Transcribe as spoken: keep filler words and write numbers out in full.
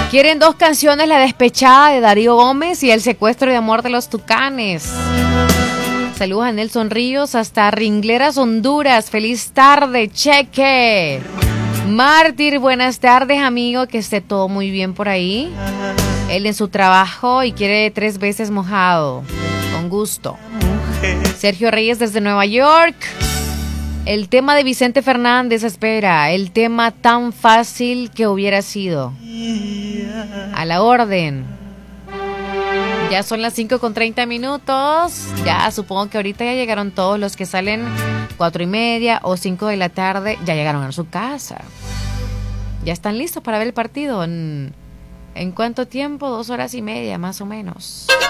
Quieren dos canciones, La Despechada de Darío Gómez y El Secuestro de Amor de los Tucanes. Saludos a Nelson Ríos hasta Ringleras, Honduras. Feliz tarde, cheque. Mártir, buenas tardes, amigo. Que esté todo muy bien por ahí. Él en su trabajo y quiere tres veces mojado. Con gusto. Sergio Reyes desde Nueva York. El tema de Vicente Fernández, espera. El tema tan fácil que hubiera sido. A la orden. Ya son las cinco con treinta minutos. Ya supongo que ahorita ya llegaron todos los que salen cuatro y media o cinco de la tarde. Ya llegaron a su casa. Ya están listos para ver el partido. ¿En, en cuánto tiempo? Dos horas y media más o menos.